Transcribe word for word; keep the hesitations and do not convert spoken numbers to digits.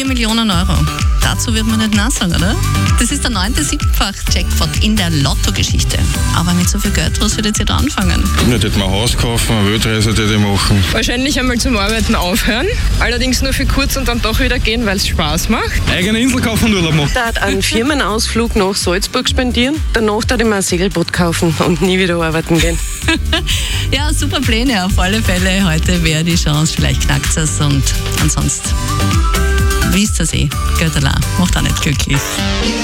vier Millionen Euro. Dazu wird man nicht nein sagen, oder? Das ist der neunte Siebenfach-Jackpot in der Lotto-Geschichte. Aber mit so viel Geld, was würdet ihr da anfangen? Ich hätte mir ein Haus kaufen, eine Weltreise hätte ich machen. Wahrscheinlich einmal zum Arbeiten aufhören, allerdings nur für kurz und dann doch wieder gehen, weil es Spaß macht. Eigene Insel kaufen und Urlaub machen. Ich würde einen Firmenausflug nach Salzburg spendieren, danach würde ich mir ein Segelboot kaufen und nie wieder arbeiten gehen. Ja, super Pläne auf alle Fälle. Heute wäre die Chance, vielleicht knackt es und ansonsten wisst ihr eh, Geld allein macht auch nicht glücklich.